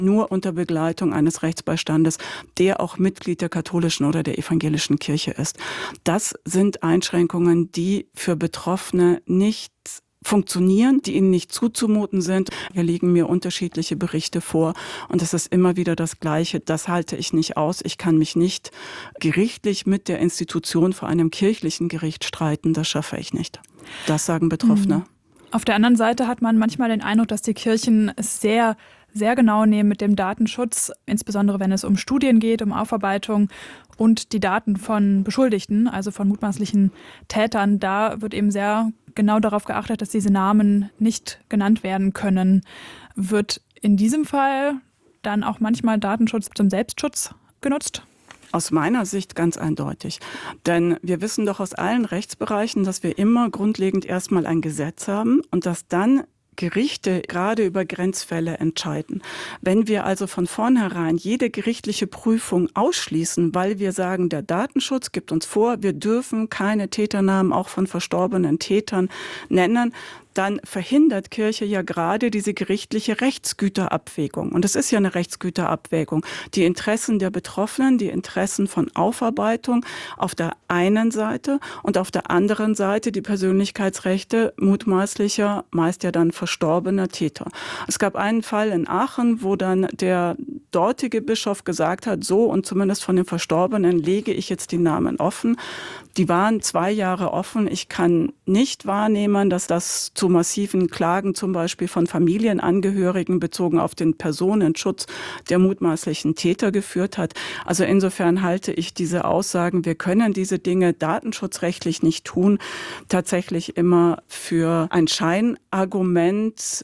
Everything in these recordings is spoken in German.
nur unter Begleitung eines Rechtsbeistandes, der auch Mitglied der katholischen oder der evangelischen Kirche ist. Das sind Einschränkungen, die für Betroffene nicht funktionieren, die ihnen nicht zuzumuten sind. Hier liegen mir unterschiedliche Berichte vor und es ist immer wieder das Gleiche. Das halte ich nicht aus. Ich kann mich nicht gerichtlich mit der Institution vor einem kirchlichen Gericht streiten. Das schaffe ich nicht. Das sagen Betroffene. Auf der anderen Seite hat man manchmal den Eindruck, dass die Kirchen es sehr genau nehmen mit dem Datenschutz, insbesondere wenn es um Studien geht, um Aufarbeitung und die Daten von Beschuldigten, also von mutmaßlichen Tätern. Da wird eben sehr genau darauf geachtet, dass diese Namen nicht genannt werden können. Wird in diesem Fall dann auch manchmal Datenschutz zum Selbstschutz genutzt? Aus meiner Sicht ganz eindeutig. Denn wir wissen doch aus allen Rechtsbereichen, dass wir immer grundlegend erstmal ein Gesetz haben und dass dann Gerichte gerade über Grenzfälle entscheiden. Wenn wir also von vornherein jede gerichtliche Prüfung ausschließen, weil wir sagen, der Datenschutz gibt uns vor, wir dürfen keine Täternamen auch von verstorbenen Tätern nennen, dann verhindert Kirche ja gerade diese gerichtliche Rechtsgüterabwägung. Und es ist ja eine Rechtsgüterabwägung. Die Interessen der Betroffenen, die Interessen von Aufarbeitung auf der einen Seite und auf der anderen Seite die Persönlichkeitsrechte mutmaßlicher, meist ja dann verstorbener Täter. Es gab einen Fall in Aachen, wo dann der dortige Bischof gesagt hat, so und zumindest von den Verstorbenen lege ich jetzt die Namen offen. Die waren 2 Jahre offen. Ich kann nicht wahrnehmen, dass das zu massiven Klagen zum Beispiel von Familienangehörigen bezogen auf den Personenschutz der mutmaßlichen Täter geführt hat. Also insofern halte ich diese Aussagen, wir können diese Dinge datenschutzrechtlich nicht tun, tatsächlich immer für ein Scheinargument,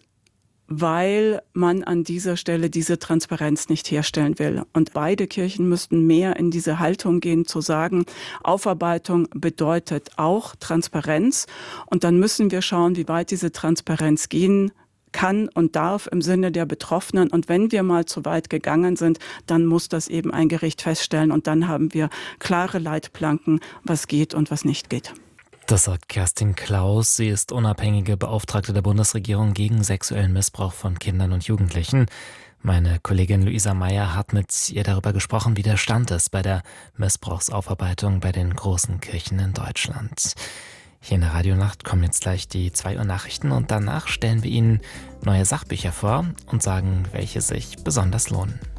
weil man an dieser Stelle diese Transparenz nicht herstellen will. Und beide Kirchen müssten mehr in diese Haltung gehen, zu sagen, Aufarbeitung bedeutet auch Transparenz. Und dann müssen wir schauen, wie weit diese Transparenz gehen kann und darf im Sinne der Betroffenen. Und wenn wir mal zu weit gegangen sind, dann muss das eben ein Gericht feststellen. Und dann haben wir klare Leitplanken, was geht und was nicht geht. Das sagt Kerstin Klaus. Sie ist unabhängige Beauftragte der Bundesregierung gegen sexuellen Missbrauch von Kindern und Jugendlichen. Meine Kollegin Luisa Meyer hat mit ihr darüber gesprochen, wie der Stand ist bei der Missbrauchsaufarbeitung bei den großen Kirchen in Deutschland. Hier in der Radionacht kommen jetzt gleich die 2 Uhr Nachrichten und danach stellen wir Ihnen neue Sachbücher vor und sagen, welche sich besonders lohnen.